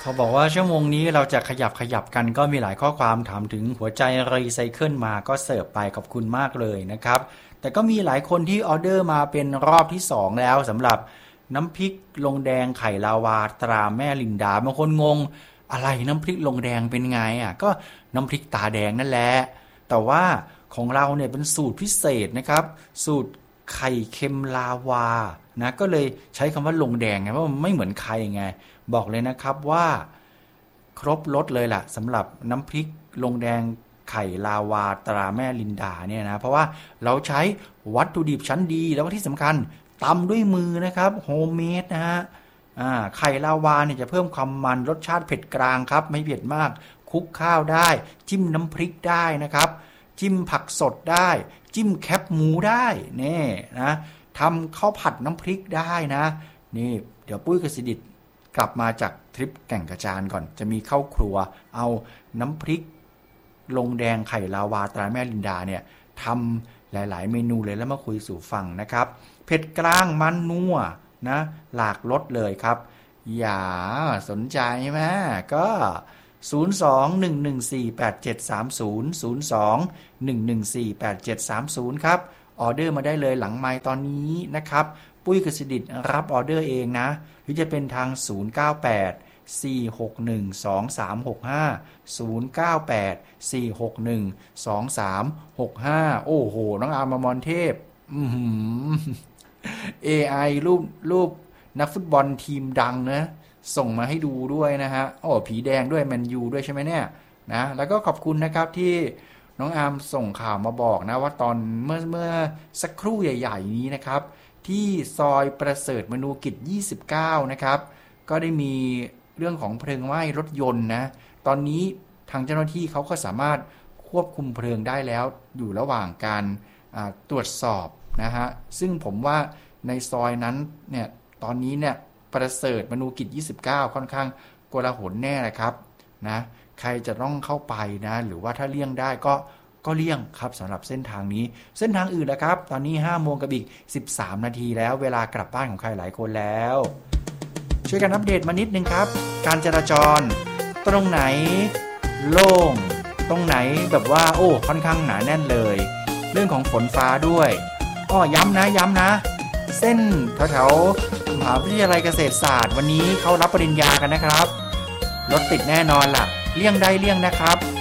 เขาบอกว่าชั่วโมงนี้เราจะขยับกันก็มีหลายข้อความถามถึงหัวใจรีไซเคิลมาก็เสิร์ฟไปขอบคุณมากเลยนะครับแต่ก็มีหลายคนที่ออเดอร์มาเป็นรอบที่2แล้วสำหรับน้ำพริกลงแดงไข่ลาวาตราแม่ลินดาบางคนงงอะไรน้ำพริกลงแดงเป็นไงก็น้ำพริกตาแดงนั่นแหละแต่ว่าของเราเนี่ยเป็นสูตรพิเศษนะครับสูตรไข่เค็มลาวานะก็เลยใช้คำว่าลงแดงไงเพราะมันไม่เหมือนไข่ไงบอกเลยนะครับว่าครบรสเลยล่ะสำหรับน้ำพริกลงแดงไข่ลาวาตราแม่ลินดาเนี่ยนะเพราะว่าเราใช้วัตถุดิบชั้นดีแล้วก็ที่สำคัญตำด้วยมือนะครับโฮมเมดนะฮะไข่ลาวาเนี่ยจะเพิ่มความมันรสชาติเผ็ดกลางครับไม่เผ็ดมากคลุกข้าวได้จิ้มน้ำพริกได้นะครับจิ้มผักสดได้จิ้มแคปหมูได้นี่นะทำข้าวผัดน้ำพริกได้นะนี่เดี๋ยวปุ้ยกสิดิษฐ์กลับมาจากทริปแก่งกระจานก่อนจะมีเข้าครัวเอาน้ำพริกลงแดงไข่ลาวาตราแม่ลินดาเนี่ยทำหลายๆเมนูเลยแล้วมาคุยสู่ฟังนะครับเผ็ดกลางมันนัวนะหลากรสเลยครับอย่าสนใจไหมก็02-114-8730 ครับออเดอร์มาได้เลยหลังไมค์ตอนนี้นะครับปุ้ยกสิดิษฐ์รับออเดอร์เองนะหรือจะเป็นทาง098-461-2365 โอ้โหน้องอาร์มมรเทพAI รูปนักฟุตบอลทีมดังนะส่งมาให้ดูด้วยนะฮะผีแดงด้วยแมนยูด้วยใช่ไหมเนี่ยนะแล้วก็ขอบคุณนะครับที่น้องอาร์มส่งข่าวมาบอกนะว่าตอนเมื่อสักครู่ใหญ่ๆนี้นะครับที่ซอยประเสริฐมนูกิจ29นะครับก็ได้มีเรื่องของเพลิงไหม้รถยนต์นะตอนนี้ทางเจ้าหน้าที่เขาก็สามารถควบคุมเพลิงได้แล้วอยู่ระหว่างการตรวจสอบนะฮะซึ่งผมว่าในซอยนั้นเนี่ยตอนนี้เนี่ยประเสริฐมนูกิจ29ค่อนข้างโกลาหลแน่นะครับนะใครจะต้องเข้าไปนะหรือว่าถ้าเลี่ยงได้ก็เลี่ยงครับสำหรับเส้นทางนี้เส้นทางอื่นนะครับตอนนี้ 5:00 กับอีก13 นาทีแล้วเวลากลับบ้านของใครหลายคนแล้วช่วยกันอัปเดตมานิดนึงครับการจราจรตรงไหนโล่งตรงไหนแบบว่าค่อนข้างหนาแน่นเลยเรื่องของฝนฟ้าด้วยย้ำนะเส้นแถวมหาวิทยาลัยเกษตรศาสตร์วันนี้เขารับปริญญากันนะครับรถติดแน่นอนล่ะเลี่ยงได้เลี่ยงนะครับ